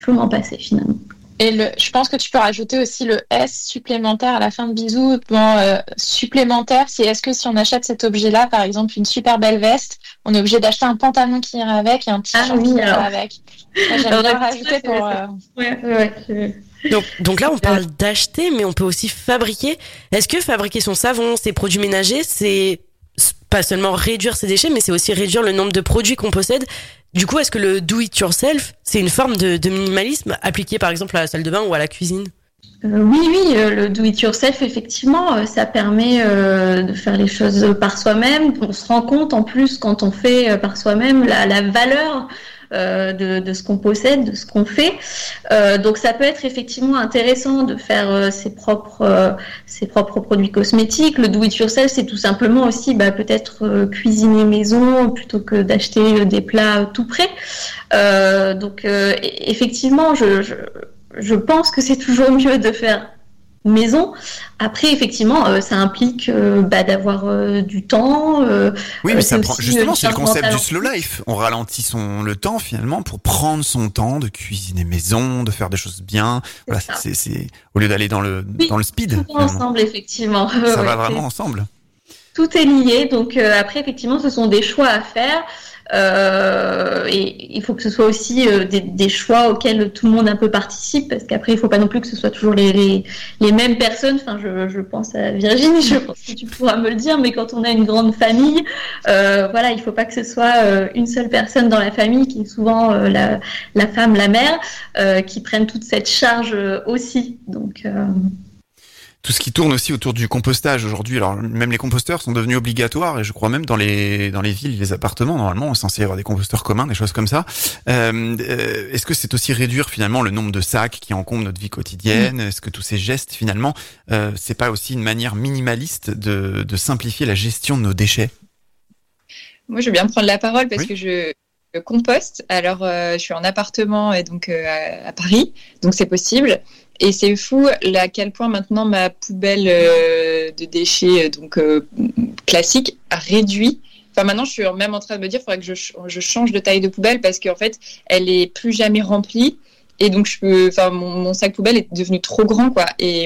je peux m'en passer finalement. Et je pense que tu peux rajouter aussi le S supplémentaire à la fin de bisous. Supplémentaire, est-ce que si on achète cet objet-là, par exemple une super belle veste, on est obligé d'acheter un pantalon qui ira avec et un t-shirt qui ira avec. Moi, j'aime bien rajouter pour... Donc là, on parle d'acheter, mais on peut aussi fabriquer. Est-ce que fabriquer son savon, ses produits ménagers, c'est pas seulement réduire ses déchets, mais c'est aussi réduire le nombre de produits qu'on possède? Du coup, est-ce que le do-it-yourself, c'est une forme de minimalisme appliqué par exemple à la salle de bain ou à la cuisine? Oui, le do-it-yourself, effectivement, ça permet de faire les choses par soi-même. On se rend compte en plus quand on fait par soi-même la valeur de ce qu'on possède, de ce qu'on fait. Donc ça peut être effectivement intéressant de faire ses propres produits cosmétiques. Le do-it-yourself, c'est tout simplement aussi peut-être cuisiner maison plutôt que d'acheter des plats tout prêts. Donc effectivement, je pense que c'est toujours mieux de faire maison. Après, effectivement, ça implique d'avoir du temps. Oui, mais ça prend, justement, c'est le concept du slow life. On ralentit le temps finalement pour prendre son temps de cuisiner maison, de faire des choses bien. Voilà, c'est au lieu d'aller dans le speed. Tout ensemble, effectivement. Ça va vraiment ensemble. Tout est lié. Donc après, effectivement, ce sont des choix à faire. Et il faut que ce soit aussi des choix auxquels tout le monde un peu participe, parce qu'après il ne faut pas non plus que ce soit toujours les mêmes personnes. Enfin, je pense à Virginie, je pense que tu pourras me le dire, mais quand on a une grande famille, il ne faut pas que ce soit une seule personne dans la famille, qui est souvent la femme, la mère, qui prenne toute cette charge aussi. Donc tout ce qui tourne aussi autour du compostage aujourd'hui. Alors même les composteurs sont devenus obligatoires, et je crois même dans les villes, les appartements, normalement on est censé avoir des composteurs communs, des choses comme ça. Est-ce que c'est aussi réduire finalement le nombre de sacs qui encombrent notre vie quotidienne? Est-ce que tous ces gestes finalement, c'est pas aussi une manière minimaliste de simplifier la gestion de nos déchets? Moi je veux bien prendre la parole parce que je composte. Alors je suis en appartement et donc à Paris, donc c'est possible. Et c'est fou à quel point maintenant ma poubelle de déchets classique a réduit. Enfin maintenant je suis même en train de me dire qu'il faudrait que je change de taille de poubelle, parce qu'en fait elle est plus jamais remplie, et donc mon sac poubelle est devenu trop grand quoi. Et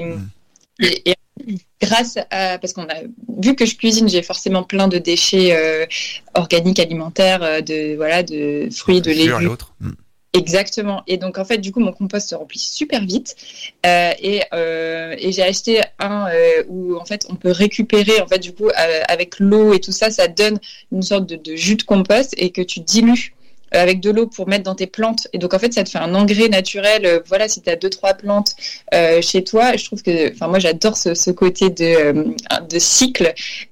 grâce à, parce qu'on a vu que je cuisine, j'ai forcément plein de déchets organiques, alimentaires, de fruits, de légumes. Exactement. Et donc, en fait, du coup, mon compost se remplit super vite. Et j'ai acheté un où, en fait, on peut récupérer, en fait, du coup, avec l'eau et tout ça, ça donne une sorte de jus de compost, et que tu dilues avec de l'eau pour mettre dans tes plantes. Et donc, en fait, ça te fait un engrais naturel. Si tu as 2-3 plantes chez toi, je trouve que, moi, j'adore ce côté de cycle.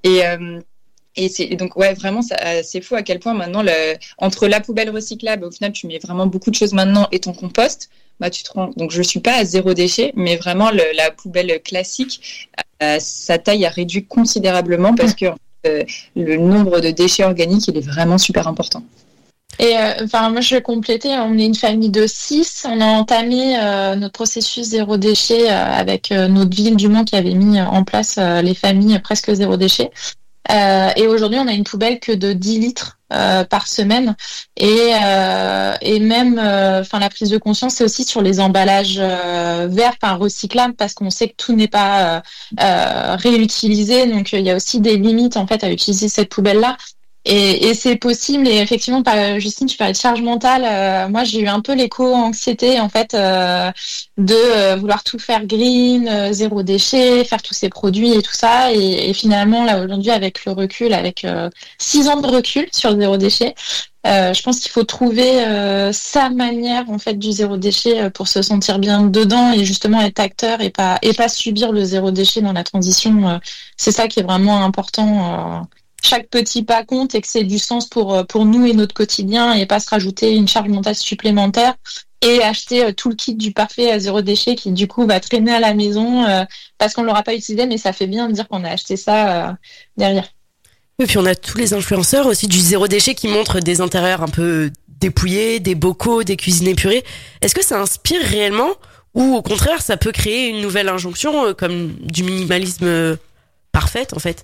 Et donc vraiment c'est fou à quel point maintenant entre la poubelle recyclable, au final tu mets vraiment beaucoup de choses maintenant, et ton compost, tu te rends. Donc je suis pas à 0 déchet, mais vraiment la poubelle classique, sa taille a réduit considérablement, parce que le nombre de déchets organiques, il est vraiment super important. Et moi je vais compléter, on est une famille de 6, on a entamé notre processus 0 déchet avec notre ville du Mans, qui avait mis en place les familles presque 0 déchet. Et aujourd'hui, on a une poubelle que de 10 litres par semaine. Et même, la prise de conscience, c'est aussi sur les emballages verts, recyclables, parce qu'on sait que tout n'est pas réutilisé. Donc, il y a aussi des limites en fait à utiliser cette poubelle-là. Et c'est possible. Et effectivement, Justine, tu parlais de charge mentale. Moi, j'ai eu un peu l'éco-anxiété en fait de vouloir tout faire green, 0 déchet, faire tous ces produits et tout ça. Et finalement, là aujourd'hui, avec le recul, avec 6 ans de recul sur 0 déchet, je pense qu'il faut trouver sa manière en fait du 0 déchet pour se sentir bien dedans, et justement être acteur et pas subir le 0 déchet dans la transition. C'est ça qui est vraiment important. Chaque petit pas compte, et que c'est du sens pour nous et notre quotidien, et pas se rajouter une charge mentale supplémentaire et acheter tout le kit du parfait à 0 déchet qui du coup va traîner à la maison parce qu'on l'aura pas utilisé, mais ça fait bien de dire qu'on a acheté ça derrière. Et puis on a tous les influenceurs aussi du 0 déchet qui montrent des intérieurs un peu dépouillés, des bocaux, des cuisines épurées. Est-ce que ça inspire réellement, ou au contraire ça peut créer une nouvelle injonction comme du minimalisme parfait en fait?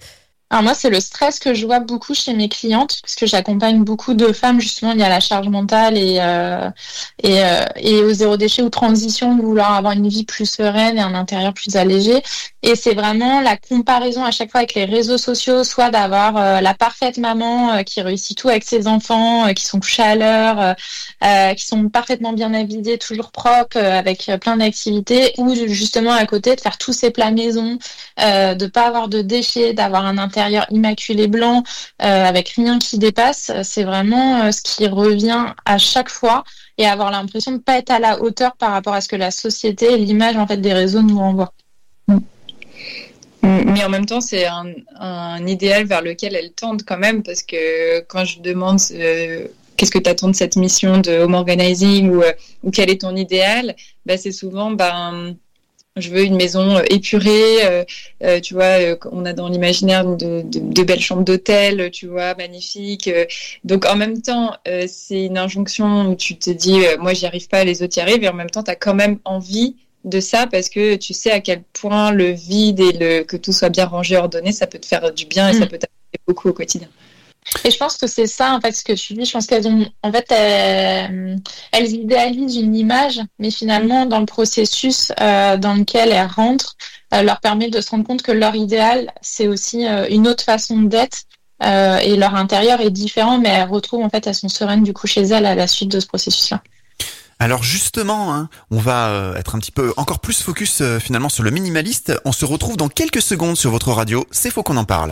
Alors moi, c'est le stress que je vois beaucoup chez mes clientes, parce que j'accompagne beaucoup de femmes justement liées à la charge mentale et au zéro déchet ou transition, de vouloir avoir une vie plus sereine et un intérieur plus allégé. Et c'est vraiment la comparaison à chaque fois avec les réseaux sociaux, soit d'avoir la parfaite maman qui réussit tout avec ses enfants, qui sont couchés à l'heure, qui sont parfaitement bien habillés, toujours propres, avec plein d'activités, ou justement à côté de faire tous ces plats maison, de pas avoir de déchets, d'avoir un intérieur immaculé blanc, avec rien qui dépasse. C'est vraiment ce qui revient à chaque fois, et avoir l'impression de pas être à la hauteur par rapport à ce que la société et l'image en fait des réseaux nous renvoient. Mais en même temps, c'est un idéal vers lequel elles tendent quand même, parce que quand je demande qu'est-ce que tu attends de cette mission de home organizing, ou quel est ton idéal, c'est souvent je veux une maison épurée, tu vois, on a dans l'imaginaire de belles chambres d'hôtel, tu vois, magnifiques. Donc en même temps, c'est une injonction où tu te dis, moi j'y arrive pas, les autres y arrivent, et en même temps, tu as quand même envie de ça, parce que tu sais à quel point le vide et que tout soit bien rangé, ordonné, ça peut te faire du bien, et ça peut t'apporter beaucoup au quotidien. Et je pense que c'est ça, en fait, ce que tu dis. Je pense qu'elles ont, en fait, elles idéalisent une image, mais finalement, dans le processus dans lequel elles rentrent, leur permet de se rendre compte que leur idéal, c'est aussi une autre façon d'être, et leur intérieur est différent, mais elles retrouvent, en fait, elles sont sereines du coup chez elles à la suite de ce processus-là. Alors justement, on va être un petit peu encore plus focus finalement sur le minimaliste. On se retrouve dans quelques secondes sur votre radio. C'est Faut qu'on en parle.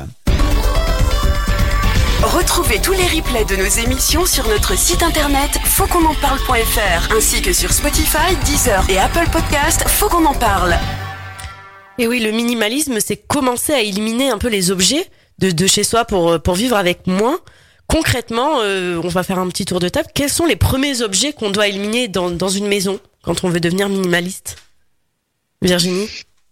Retrouvez tous les replays de nos émissions sur notre site internet fautquonenparle.fr, ainsi que sur Spotify, Deezer et Apple Podcast. Faut qu'on en parle. Et oui, le minimalisme, c'est commencer à éliminer un peu les objets de chez soi pour vivre avec moins. Concrètement, on va faire un petit tour de table. Quels sont les premiers objets qu'on doit éliminer dans une maison quand on veut devenir minimaliste? Virginie?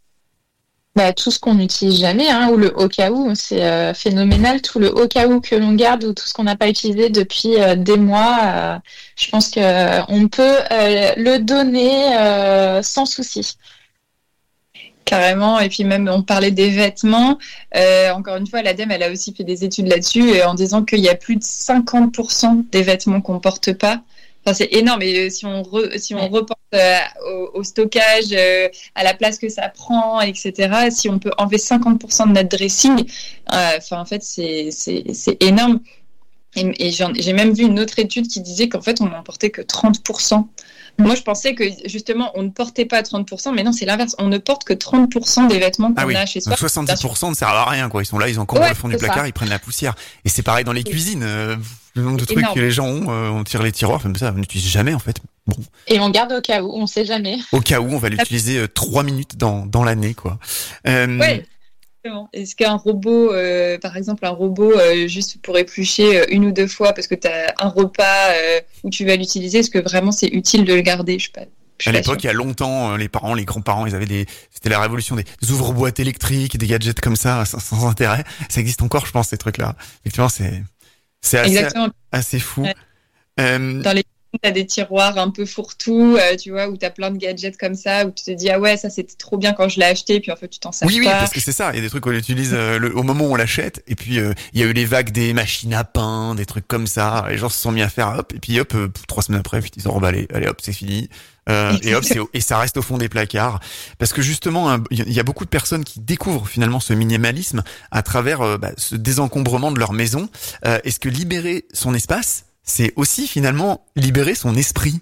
Tout ce qu'on n'utilise jamais, ou le au cas où, c'est phénoménal. Tout le au cas où que l'on garde, ou tout ce qu'on n'a pas utilisé depuis des mois, je pense qu'on peut le donner sans souci. Carrément, et puis même on parlait des vêtements, encore une fois l'ADEME elle a aussi fait des études là-dessus en disant qu'il y a plus de 50% des vêtements qu'on porte pas. Enfin, c'est énorme, et si on reporte au stockage, à la place que ça prend, etc., si on peut enlever 50% de notre dressing, en fait c'est énorme. Et j'ai même vu une autre étude qui disait qu'en fait on n'en portait que 30%. Moi, je pensais que justement, on ne portait pas 30%, mais non, c'est l'inverse. On ne porte que 30% des vêtements qu'on a chez soi. Donc 70% ne servent à rien, quoi. Ils sont là, ils encombrent le fond du placard, ils prennent la poussière. Et c'est pareil dans les cuisines. Le nombre de trucs que les gens ont, on tire les tiroirs, comme ça, on n'utilise jamais, en fait. Bon. Et on garde au cas où, on sait jamais. Au cas où, on va l'utiliser 3 minutes dans l'année, quoi. Ouais. Est-ce qu'un robot, par exemple, juste pour éplucher une ou deux fois parce que tu as un repas où tu vas l'utiliser, est-ce que vraiment c'est utile de le garder? Je sais pas. À l'époque, il y a longtemps, les parents, les grands-parents, ils avaient c'était la révolution des ouvre-boîtes électriques, des gadgets comme ça, sans intérêt. Ça existe encore, je pense, ces trucs-là. Effectivement, c'est assez fou. Ouais. Dans les t'as des tiroirs un peu fourre-tout, tu vois, où t'as plein de gadgets comme ça, où tu te dis ah ouais, ça c'était trop bien quand je l'ai acheté, puis en fait tu t'en sers pas. Oui, parce que c'est ça, il y a des trucs qu'on utilise au moment où on l'achète, et puis il y a eu les vagues des machines à pain, des trucs comme ça, les gens se sont mis à faire hop, et puis hop, 3 semaines après, puis ils ont emballé, allez hop, c'est fini. Et hop, et ça reste au fond des placards, parce que justement, il y a beaucoup de personnes qui découvrent finalement ce minimalisme à travers ce désencombrement de leur maison. Est-ce que libérer son espace, c'est aussi finalement libérer son esprit?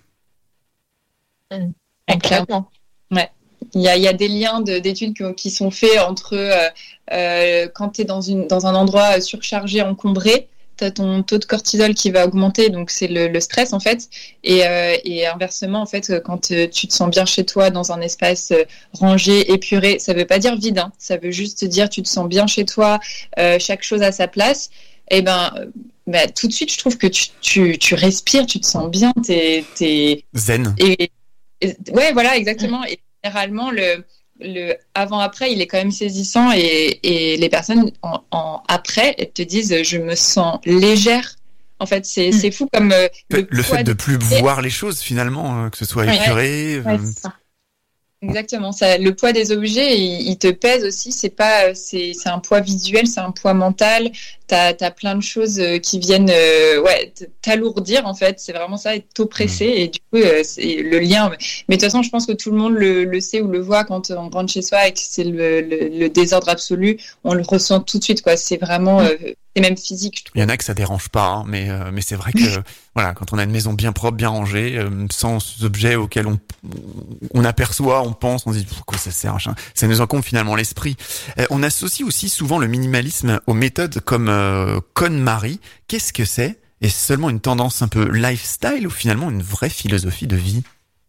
Clairement. Ouais. Il y a des liens d'études qui sont faits entre quand tu es dans un endroit surchargé, encombré, tu as ton taux de cortisol qui va augmenter, donc c'est le stress en fait. Et inversement, en fait, quand tu te sens bien chez toi, dans un espace rangé, épuré, ça veut pas dire vide, ça veut juste dire tu te sens bien chez toi, chaque chose à sa place. Et tout de suite, je trouve que tu respires, tu te sens bien, t'es zen. Ouais, voilà, exactement. Et généralement, le avant-après, il est quand même saisissant, et les personnes après, elles te disent, je me sens légère. En fait, c'est fou comme le fait de plus voir les choses finalement, que ce soit épuré. Ouais, c'est ça. Exactement. Ça, le poids des objets, il te pèse aussi. C'est un poids visuel, c'est un poids mental. T'as plein de choses qui viennent, t'alourdir en fait. C'est vraiment ça, être oppressé. Et du coup, c'est le lien. Mais de toute façon, je pense que tout le monde le sait ou le voit quand on rentre chez soi et que c'est le désordre absolu. On le ressent tout de suite, quoi. C'est vraiment, c'est même physique, je trouve. Il y en a que ça dérange pas, hein, mais c'est vrai que voilà, quand on a une maison bien propre, bien rangée, sans objets auxquels on aperçoit, on pense, on se dit pourquoi ça sert, ça nous encombre finalement l'esprit. On associe aussi souvent le minimalisme aux méthodes comme KonMari. Qu'est-ce que c'est? Est-ce seulement une tendance un peu lifestyle ou finalement une vraie philosophie de vie?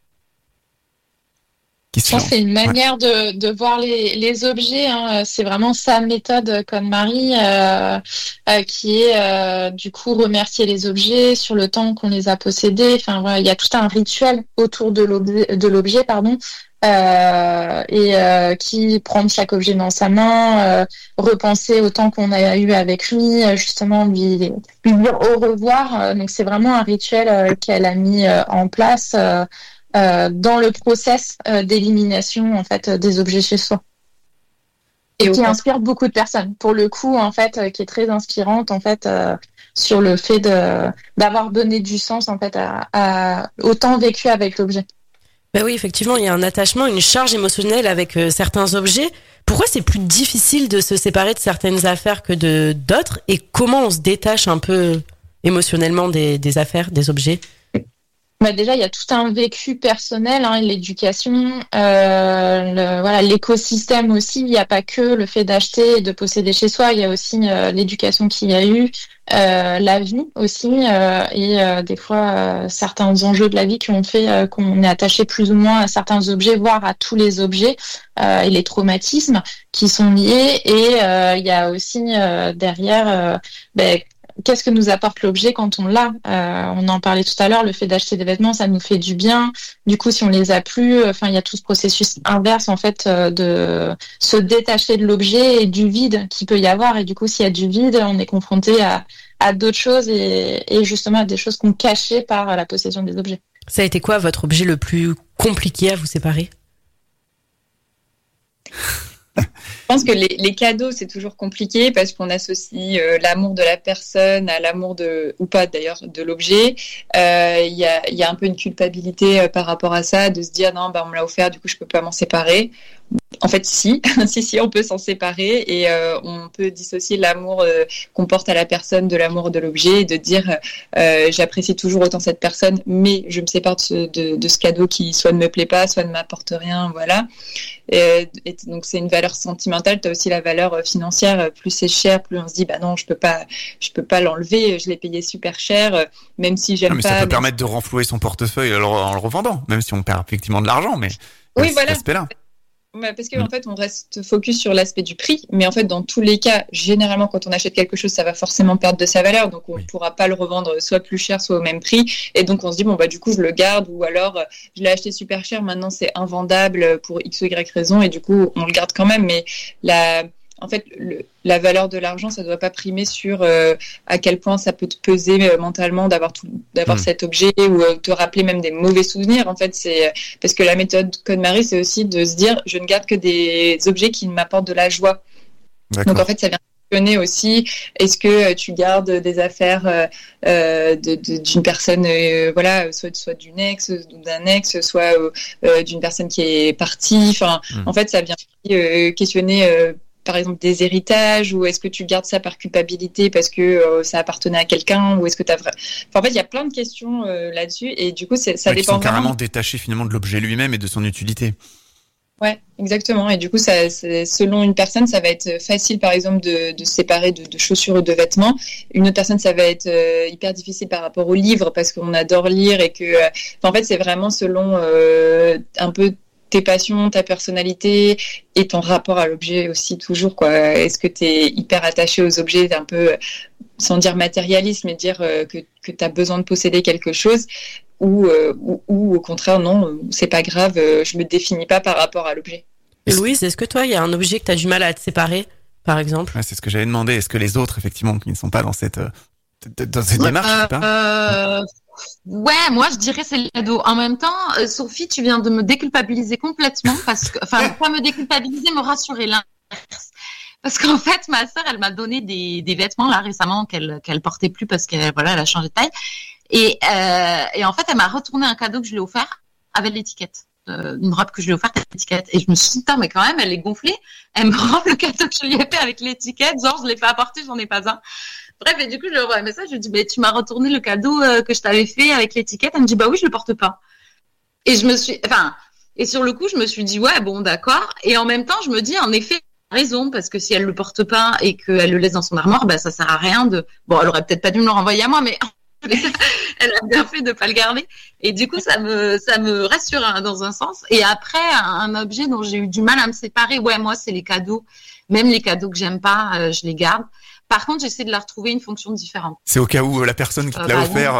Je pense que c'est une manière de voir les objets. Hein. C'est vraiment sa méthode KonMari qui est du coup remercier les objets sur le temps qu'on les a possédés. Enfin voilà, il y a tout un rituel autour de l'objet, pardon. Qui prend chaque objet dans sa main, repenser au temps qu'on a eu avec lui, justement lui dire au revoir. Donc c'est vraiment un rituel qu'elle a mis en place dans le process d'élimination en fait des objets chez soi. Et qui inspire beaucoup de personnes. Pour le coup, en fait, qui est très inspirante en fait sur le fait d'avoir donné du sens en fait au temps vécu avec l'objet. Ben oui, effectivement, il y a un attachement, une charge émotionnelle avec certains objets. Pourquoi c'est plus difficile de se séparer de certaines affaires que de d'autres, et comment on se détache un peu émotionnellement des affaires, des objets? Bah déjà, il y a tout un vécu personnel, hein, l'éducation, l'écosystème aussi. Il n'y a pas que le fait d'acheter et de posséder chez soi. Il y a aussi l'éducation qu'il y a eu, la vie aussi, et des fois certains enjeux de la vie qui ont fait qu'on est attaché plus ou moins à certains objets, voire à tous les objets, et les traumatismes qui sont liés. Et il y a aussi derrière qu'est-ce que nous apporte l'objet quand on l'a? On en parlait tout à l'heure, le fait d'acheter des vêtements, ça nous fait du bien. Du coup, si on les a plus, il y a tout ce processus inverse, en fait, de se détacher de l'objet et du vide qu'il peut y avoir. Et du coup, s'il y a du vide, on est confronté à d'autres choses et justement à des choses qu'on cachait par la possession des objets. Ça a été quoi votre objet le plus compliqué à vous séparer? Je pense que les cadeaux, c'est toujours compliqué parce qu'on associe l'amour de la personne à l'amour ou pas d'ailleurs, de l'objet. Il y a un peu une culpabilité par rapport à ça, de se dire non, on me l'a offert, du coup je peux pas m'en séparer. En fait, si, on peut s'en séparer et on peut dissocier l'amour qu'on porte à la personne de l'amour de l'objet et de dire j'apprécie toujours autant cette personne, mais je me sépare de ce cadeau qui soit ne me plaît pas, soit ne m'apporte rien, voilà. Et donc c'est une valeur sentimentale. Tu as aussi la valeur financière. Plus c'est cher, plus on se dit non, je peux pas l'enlever. Je l'ai payé super cher, même si j'aime pas. Mais ça peut permettre de renflouer son portefeuille en le revendant, même si on perd effectivement de l'argent, mais oui, voilà. Cet aspect-là. Parce qu'en fait, on reste focus sur l'aspect du prix, mais en fait, dans tous les cas, généralement, quand on achète quelque chose, ça va forcément perdre de sa valeur, donc on ne pourra pas le revendre soit plus cher, soit au même prix, et donc on se dit, du coup, je le garde, ou alors, je l'ai acheté super cher, maintenant c'est invendable pour X ou Y raison, et du coup, on le garde quand même, mais en fait, la valeur de l'argent, ça ne doit pas primer sur à quel point ça peut te peser mentalement d'avoir cet objet ou te rappeler même des mauvais souvenirs. En fait, c'est parce que la méthode KonMari, c'est aussi de se dire je ne garde que des objets qui m'apportent de la joie. D'accord. Donc en fait, ça vient questionner aussi. Est-ce que tu gardes des affaires d'une personne, soit d'une ex, d'un ex, soit d'une personne qui est partie. Enfin, en fait, ça vient questionner. Par exemple des héritages, ou est-ce que tu gardes ça par culpabilité parce que ça appartenait à quelqu'un, ou est-ce que tu as en fait il y a plein de questions là-dessus, et du coup ça dépend qui sont carrément vraiment détachés finalement de l'objet lui-même et de son utilité. Ouais, exactement. Et du coup, selon une personne, ça va être facile, par exemple, de se séparer de chaussures ou de vêtements. Une autre personne, ça va être hyper difficile par rapport aux livres, parce qu'on adore lire et que, en fait, c'est vraiment selon un peu tes passions, ta personnalité et ton rapport à l'objet aussi, toujours, quoi. Est-ce que tu es hyper attaché aux objets, un peu, sans dire matérialiste, mais dire que tu as besoin de posséder quelque chose, ou au contraire, non, c'est pas grave, je me définis pas par rapport à l'objet. Louise, est-ce que toi, il y a un objet que tu as du mal à te séparer, par exemple? Ouais, c'est ce que j'avais demandé. Est-ce que les autres, effectivement, qui ne sont pas dans cette démarche, Ouais, moi je dirais c'est le cadeau. En même temps, Sophie, tu viens de me déculpabiliser complètement parce que, enfin, pas me déculpabiliser, me rassurer l'inverse. Parce qu'en fait, ma sœur, elle m'a donné des vêtements là récemment qu'elle portait plus parce qu'elle elle a changé de taille. Et en fait, elle m'a retourné un cadeau que je lui ai offert avec l'étiquette. Une robe que je lui ai offerte avec l'étiquette. Et je me suis dit, putain, mais quand même, elle est gonflée. Elle me rend le cadeau que je lui ai fait avec l'étiquette. Genre, je l'ai pas apporté, j'en ai pas un. Bref, et du coup, je lui envoie un message. Je lui dis, mais tu m'as retourné le cadeau que je t'avais fait avec l'étiquette. Elle me dit, bah oui, je le porte pas. Et et sur le coup, je me suis dit, ouais, bon, d'accord. Et en même temps, je me dis, en effet, elle a raison, parce que si elle le porte pas et qu'elle le laisse dans son armoire, bah, ça sert à rien bon, elle aurait peut-être pas dû me le renvoyer à moi, mais elle a bien fait de pas le garder. Et du coup, ça me rassure dans un sens. Et après, un objet dont j'ai eu du mal à me séparer, ouais, moi, c'est les cadeaux. Même les cadeaux que j'aime pas, je les garde. Par contre, j'essaie de leur trouver une fonction différente. C'est au cas où la personne qui te l'a offert,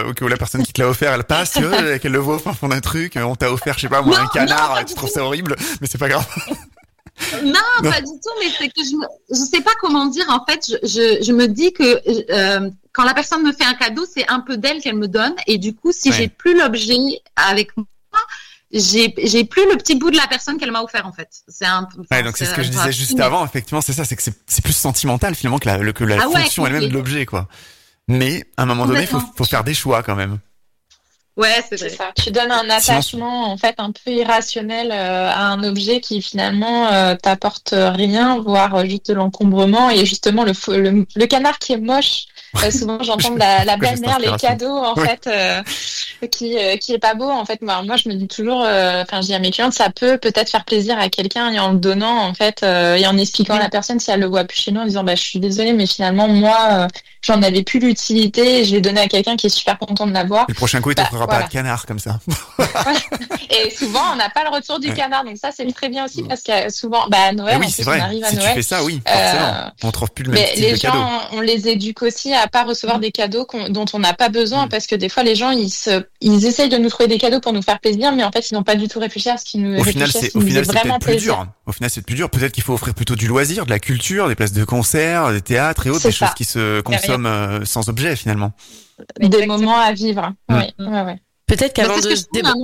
elle passe, qu'elle le voit au fond d'un truc, on t'a offert, je sais pas moi, un canard, tu trouves ça horrible, mais c'est pas grave. Non, pas du tout, mais c'est que je sais pas comment dire. En fait, je me dis que quand la personne me fait un cadeau, c'est un peu d'elle qu'elle me donne, et du coup, si j'ai plus l'objet avec moi, j'ai plus le petit bout de la personne qu'elle m'a offert en fait. Donc c'est ce que je disais juste avant. Effectivement, c'est ça, c'est que c'est plus sentimental finalement que la fonction elle-même de l'objet, quoi. Mais à un moment donné, faut faire des choix quand même. Ouais, c'est ça. Tu donnes un attachement en fait un peu irrationnel à un objet qui finalement t'apporte rien, voire juste de l'encombrement. Et justement le canard qui est moche. Souvent j'entends la belle-mère, les cadeaux en fait qui est pas beau en fait. Moi je me dis toujours, je dis à mes clientes, ça peut-être faire plaisir à quelqu'un et en le donnant en fait et en expliquant à la personne si elle le voit plus chez nous en disant je suis désolée mais finalement moi j'en avais plus l'utilité et je l'ai donné à quelqu'un qui est super content de l'avoir. Le prochain coup il t'offrira pas de canard comme ça. Et souvent on n'a pas le retour du canard, donc ça c'est très bien aussi parce que souvent à Noël, oui, c'est vrai. On arrive à Noël. Tu fais ça, oui, forcément. On trouve plus le même type de cadeau. Les gens, on les éduque aussi à pas recevoir des cadeaux dont on n'a pas besoin parce que des fois les gens ils essayent de nous trouver des cadeaux pour nous faire plaisir, mais en fait ils n'ont pas du tout réfléchi à ce qui nous au final c'est vraiment plus dur. Au final c'est plus dur. Peut-être qu'il faut offrir plutôt du loisir, de la culture, des places de concert, des théâtres et autres, des choses qui se consomment sans objet finalement. Des moments à vivre. Oui. Ouais. Peut-être qu'avant de se débattre.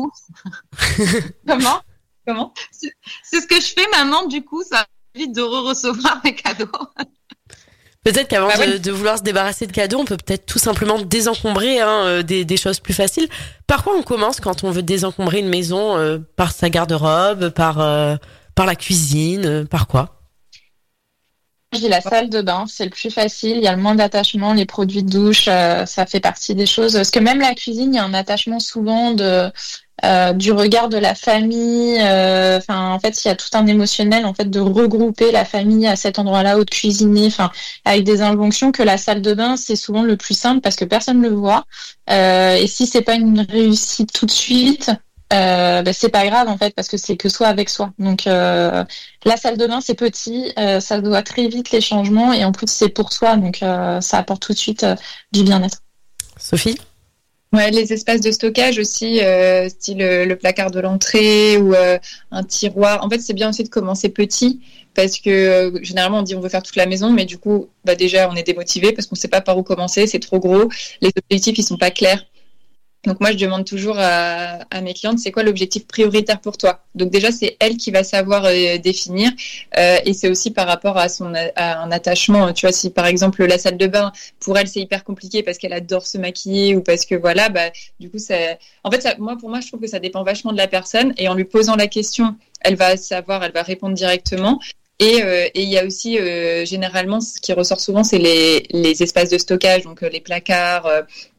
Comment C'est ce que je fais maintenant du coup, ça évite de recevoir mes cadeaux. Peut-être qu'avant de vouloir se débarrasser de cadeaux, on peut peut-être tout simplement désencombrer des choses plus faciles. Par quoi on commence quand on veut désencombrer une maison par sa garde-robe, par la cuisine, par quoi? Je dis la salle de bain, c'est le plus facile, il y a le moins d'attachement, les produits de douche, ça fait partie des choses. Parce que même la cuisine, il y a un attachement souvent du regard de la famille. En fait, il y a tout un émotionnel en fait de regrouper la famille à cet endroit-là ou de cuisiner, avec des injonctions que la salle de bain c'est souvent le plus simple parce que personne ne le voit. Et si c'est pas une réussite tout de suite, c'est pas grave en fait parce que c'est que soi avec soi. Donc la salle de bain c'est petit, ça doit très vite les changements et en plus c'est pour soi donc ça apporte tout de suite du bien-être. Sophie? Ouais, les espaces de stockage aussi, style le placard de l'entrée ou un tiroir. En fait, c'est bien aussi de commencer petit parce que généralement on dit on veut faire toute la maison, mais du coup, déjà on est démotivé parce qu'on sait pas par où commencer, c'est trop gros, les objectifs ils sont pas clairs. Donc moi, je demande toujours à mes clientes, c'est quoi l'objectif prioritaire pour toi? Donc déjà, c'est elle qui va savoir définir et c'est aussi par rapport à un attachement. Tu vois, si par exemple la salle de bain, pour elle, c'est hyper compliqué parce qu'elle adore se maquiller ou parce que voilà, du coup, pour moi, je trouve que ça dépend vachement de la personne et en lui posant la question, elle va savoir, elle va répondre directement. Et il y a aussi généralement, ce qui ressort souvent, c'est les espaces de stockage, donc les placards.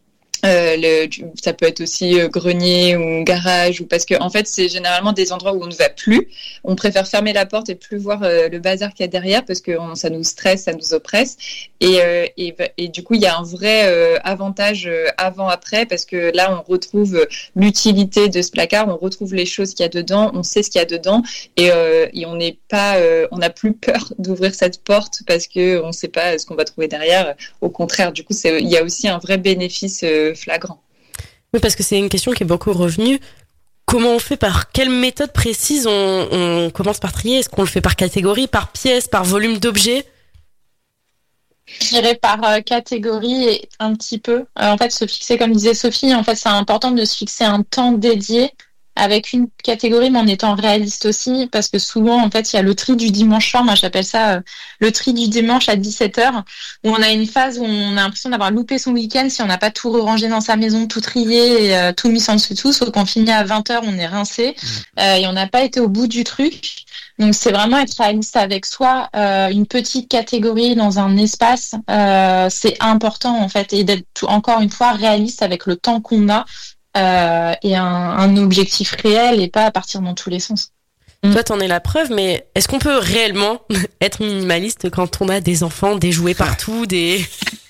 Ça peut être aussi grenier ou garage ou parce que en fait c'est généralement des endroits où on ne va plus, on préfère fermer la porte et plus voir le bazar qu'il y a derrière parce que ça nous stresse, ça nous oppresse et du coup il y a un vrai avantage avant-après parce que là on retrouve l'utilité de ce placard, on retrouve les choses qu'il y a dedans, on sait ce qu'il y a dedans et on n'est pas on n'a plus peur d'ouvrir cette porte parce que on ne sait pas ce qu'on va trouver derrière, au contraire du coup il y a aussi un vrai bénéfice flagrant. Oui, parce que c'est une question qui est beaucoup revenue. Comment on fait, par quelle méthode précise on commence par trier? Est-ce qu'on le fait par catégorie, par pièce, par volume d'objets? Je dirais par catégorie et un petit peu. En fait, se fixer, comme disait Sophie, en fait, c'est important de se fixer un temps dédié avec une catégorie, mais en étant réaliste aussi, parce que souvent, en fait, il y a le tri du dimanche soir, moi j'appelle ça le tri du dimanche à 17h, où on a une phase où on a l'impression d'avoir loupé son week-end si on n'a pas tout rangé dans sa maison, tout trié, et, tout mis sans dessus tout, sauf qu'on finit à 20h, on est rincé, et on n'a pas été au bout du truc. Donc c'est vraiment être réaliste avec soi, une petite catégorie dans un espace, c'est important en fait, et d'être encore une fois réaliste avec le temps qu'on a. Et un objectif réel et pas à partir dans tous les sens. Toi, t'en es la preuve, mais est-ce qu'on peut réellement être minimaliste quand on a des enfants, des jouets partout, des...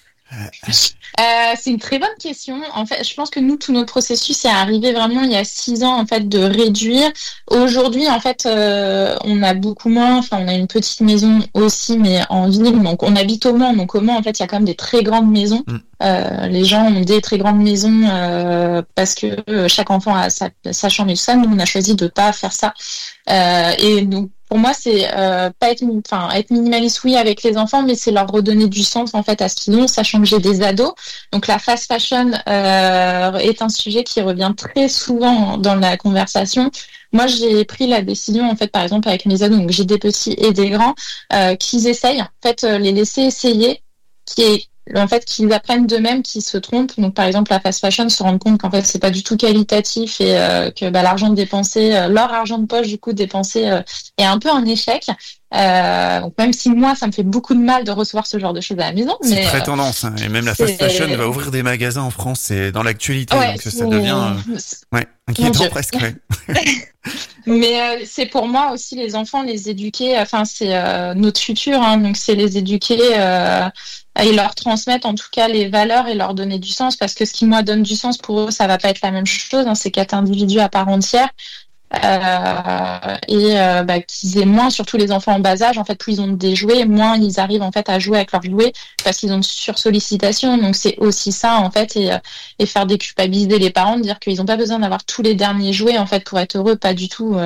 C'est une très bonne question. En fait, je pense que nous, tout notre processus est arrivé vraiment il y a 6 ans en fait de réduire. Aujourd'hui, en fait, on a beaucoup moins. Enfin, on a une petite maison aussi, mais en ville. Donc, on habite au Mans. Donc, au Mans, en fait, il y a quand même des très grandes maisons. Les gens ont des très grandes maisons parce que chaque enfant a sa chambre et tout ça. Nous, on a choisi de pas faire ça. Et donc, pour moi, c'est pas être minimaliste, oui, avec les enfants, mais c'est leur redonner du sens en fait à ce qu'ils ont, sachant que j'ai des ados. Donc la fast fashion est un sujet qui revient très souvent dans la conversation. Moi, j'ai pris la décision en fait, par exemple, avec mes ados, donc j'ai des petits et des grands, qu'ils essayent, en fait, les laisser essayer, qu'ils apprennent d'eux-mêmes, qu'ils se trompent. Donc, par exemple, la fast fashion, se rendre compte qu'en fait, c'est pas du tout qualitatif et que l'argent dépensé, leur argent de poche, du coup, dépensé, est un peu un échec. Donc, même si moi, ça me fait beaucoup de mal de recevoir ce genre de choses à la maison. C'est très tendance, hein. Et même la fast fashion va ouvrir des magasins en France, c'est dans l'actualité, donc ça devient, inquiétant presque, ouais. Mais c'est pour moi aussi les enfants, les éduquer, enfin, c'est notre futur, hein, donc c'est les éduquer, et leur transmettre en tout cas les valeurs et leur donner du sens, parce que ce qui moi donne du sens pour eux, ça va pas être la même chose, hein, c'est 4 individus à part entière. Qu'ils aient moins, surtout les enfants en bas âge, en fait, plus ils ont des jouets, moins ils arrivent en fait à jouer avec leurs jouets parce qu'ils ont une sursollicitation. Donc c'est aussi ça en fait, et faire déculpabiliser les parents, de dire qu'ils n'ont pas besoin d'avoir tous les derniers jouets en fait pour être heureux, pas du tout.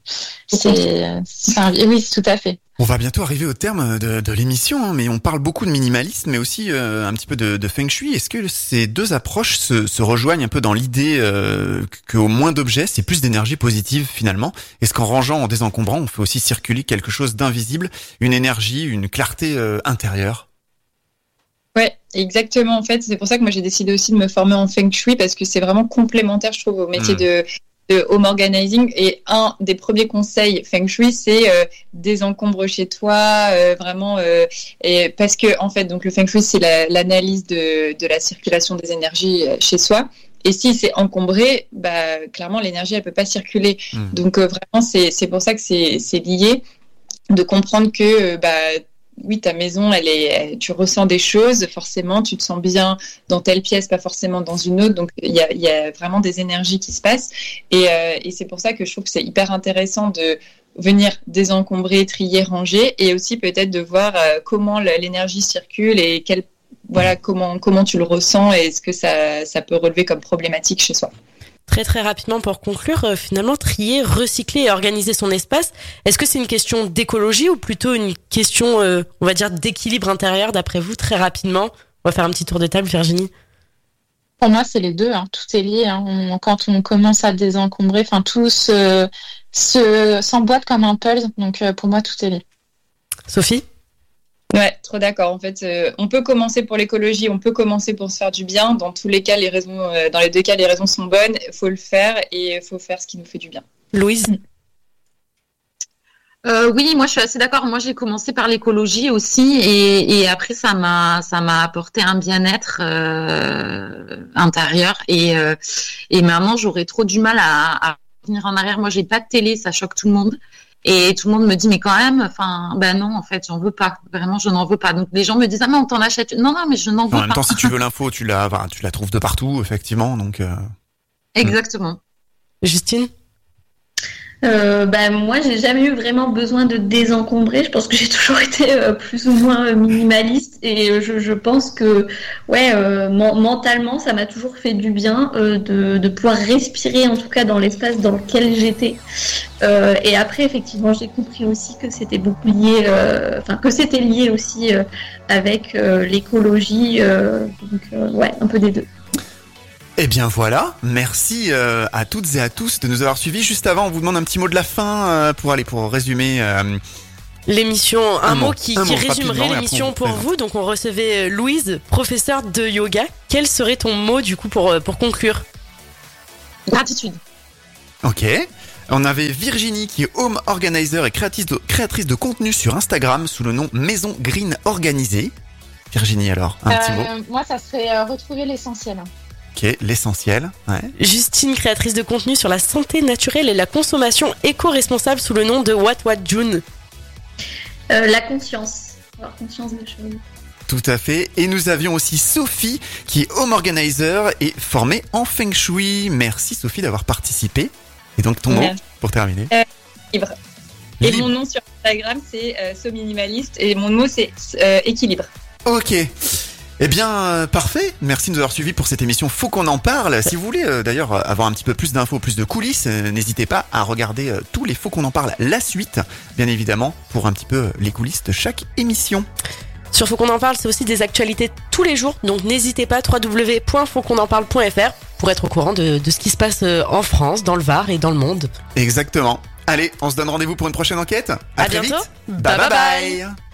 Oui, tout à fait. On va bientôt arriver au terme de l'émission, hein, mais on parle beaucoup de minimalisme, mais aussi un petit peu de feng shui. Est-ce que ces deux approches se rejoignent un peu dans l'idée qu'au moins d'objets, c'est plus d'énergie positive finalement? Est-ce qu'en rangeant, en désencombrant, on fait aussi circuler quelque chose d'invisible, une énergie, une clarté intérieure? Ouais, exactement. En fait, c'est pour ça que moi j'ai décidé aussi de me former en feng shui, parce que c'est vraiment complémentaire, je trouve, au métier de home organizing. Et un des premiers conseils feng shui, c'est désencombre chez toi, vraiment, et parce que en fait, donc le feng shui, c'est l'analyse de la circulation des énergies chez soi. Et si c'est encombré, clairement l'énergie elle peut pas circuler. Donc vraiment c'est pour ça que c'est lié, de comprendre que oui, ta maison, tu ressens des choses, forcément, tu te sens bien dans telle pièce, pas forcément dans une autre. Donc, il y a vraiment des énergies qui se passent. Et c'est pour ça que je trouve que c'est hyper intéressant de venir désencombrer, trier, ranger, et aussi peut-être de voir comment l'énergie circule et comment tu le ressens, et ce que ça peut relever comme problématique chez soi. Très très rapidement pour conclure, finalement, trier, recycler et organiser son espace, est-ce que c'est une question d'écologie ou plutôt une question, on va dire, d'équilibre intérieur d'après vous, très rapidement? On va faire un petit tour de table, Virginie. Pour moi, c'est les deux, hein. Tout est lié, hein. Quand on commence à désencombrer, enfin tout s'emboîte comme un puzzle, donc pour moi, tout est lié. Sophie? Ouais, trop d'accord. En fait, on peut commencer pour l'écologie, on peut commencer pour se faire du bien. Dans tous les cas, dans les deux cas, les raisons sont bonnes. Il faut le faire, et il faut faire ce qui nous fait du bien. Louise? Oui, moi je suis assez d'accord. Moi j'ai commencé par l'écologie aussi, et après ça m'a apporté un bien-être intérieur, et maintenant j'aurais trop du mal à revenir en arrière. Moi j'ai pas de télé, ça choque tout le monde. Et tout le monde me dit, mais quand même, non, en fait, j'en veux pas. Vraiment, je n'en veux pas. Donc, les gens me disent, mais on t'en achète. Non, mais je n'en veux pas. En même temps, si tu veux l'info, tu la trouves de partout, effectivement, donc. Exactement. Justine? Moi, j'ai jamais eu vraiment besoin de désencombrer. Je pense que j'ai toujours été plus ou moins minimaliste, et je pense que, mentalement, ça m'a toujours fait du bien de pouvoir respirer, en tout cas dans l'espace dans lequel j'étais. Et après, effectivement, j'ai compris aussi que c'était beaucoup lié, que c'était lié aussi avec l'écologie. Ouais, un peu des deux. Eh bien voilà, merci à toutes et à tous de nous avoir suivis. Juste avant, on vous demande un petit mot de la fin pour résumer l'émission. Un mot qui résumerait rapidement, l'émission pour vous. Donc on recevait Louise, professeure de yoga. Quel serait ton mot du coup pour conclure? Gratitude. Ok. On avait Virginie qui est home organizer et créatrice de contenu sur Instagram sous le nom Maison Green Organisée. Virginie alors, un petit mot. Moi ça serait retrouver l'essentiel. Ok, l'essentiel. Ouais. Justine, créatrice de contenu sur la santé naturelle et la consommation éco-responsable sous le nom de What June. La conscience, avoir conscience des choses. Tout à fait. Et nous avions aussi Sophie qui est home organizer et formée en Feng Shui. Merci Sophie d'avoir participé. Et donc ton mot pour terminer. Libre. Et mon nom sur Instagram c'est So Minimaliste et mon mot c'est équilibre. Ok. Eh bien, parfait. Merci de nous avoir suivis pour cette émission. Faut qu'on en parle. Si vous voulez d'ailleurs avoir un petit peu plus d'infos, plus de coulisses, n'hésitez pas à regarder tous les Faut qu'on en parle, la suite, bien évidemment, pour un petit peu les coulisses de chaque émission. Sur Faut qu'on en parle, c'est aussi des actualités tous les jours. Donc n'hésitez pas, www.fautquonenparle.fr pour être au courant de ce qui se passe en France, dans le Var et dans le monde. Exactement. Allez, on se donne rendez-vous pour une prochaine enquête. À très bientôt. Vite. Bye.